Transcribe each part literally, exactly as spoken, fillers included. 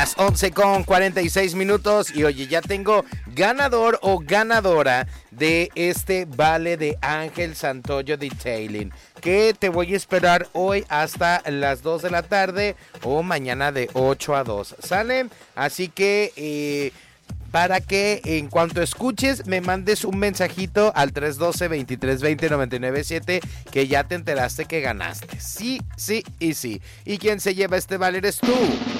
Las once con cuarenta y seis minutos y oye, ya tengo ganador o ganadora de este vale de Ángel Santoyo Detailing, que te voy a esperar hoy hasta las dos de la tarde o mañana de ocho a dos, ¿sale? Así que eh, para que en cuanto escuches me mandes un mensajito al tres uno dos, veintitrés veinte, noventa y nueve siete que ya te enteraste que ganaste. Sí, sí y sí. ¿Y quién se lleva este vale eres tú?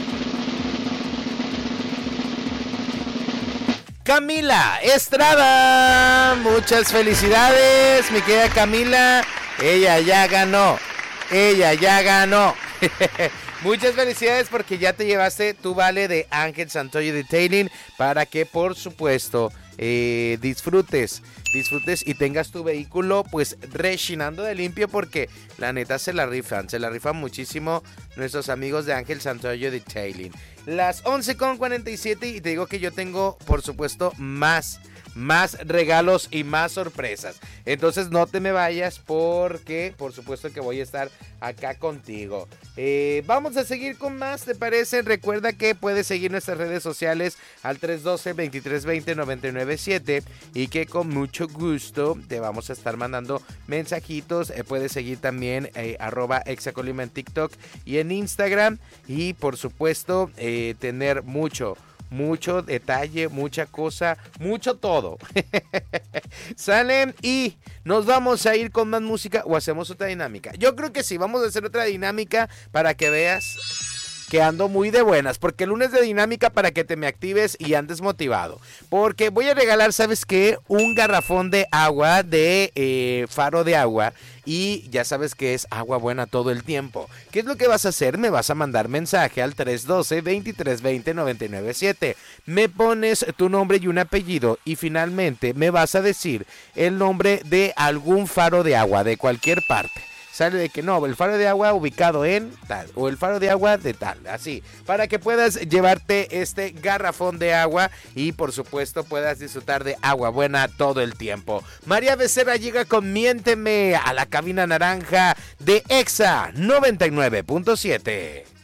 Camila Estrada, muchas felicidades, mi querida Camila, ella ya ganó, ella ya ganó. Muchas felicidades porque ya te llevaste tu vale de Ángel Santoyo Detailing para que por supuesto eh, disfrutes, disfrutes y tengas tu vehículo pues rechinando de limpio, porque la neta se la rifan, se la rifan muchísimo nuestros amigos de Ángel Santoyo Detailing. Las once con cuarenta y siete y te digo que yo tengo por supuesto más más regalos y más sorpresas. Entonces no te me vayas porque por supuesto que voy a estar acá contigo. Eh, vamos a seguir con más, ¿te parece? Recuerda que puedes seguir nuestras redes sociales al tres uno dos, veintitrés veinte, noventa y nueve siete y que con mucho gusto te vamos a estar mandando mensajitos. Eh, puedes seguir también eh, arroba Exacolima en TikTok y en Instagram y por supuesto eh, tener mucho mucho detalle, mucha cosa, mucho todo. Salen y nos vamos a ir con más música o hacemos otra dinámica. Yo creo que sí, vamos a hacer otra dinámica para que veas que ando muy de buenas, porque el lunes de dinámica para que te me actives y andes motivado, porque voy a regalar, ¿sabes qué? Un garrafón de agua de eh, Faro de Agua, y ya sabes que es agua buena todo el tiempo. ¿Qué es lo que vas a hacer? Me vas a mandar mensaje al tres uno dos, veintitrés veinte, noventa y nueve siete, me pones tu nombre y un apellido y finalmente me vas a decir el nombre de algún faro de agua de cualquier parte. Sale de que no, el faro de agua ubicado en tal, o el faro de agua de tal, así, para que puedas llevarte este garrafón de agua y por supuesto puedas disfrutar de agua buena todo el tiempo. María Becerra llega con Miénteme a la cabina naranja de Exa noventa y nueve punto siete.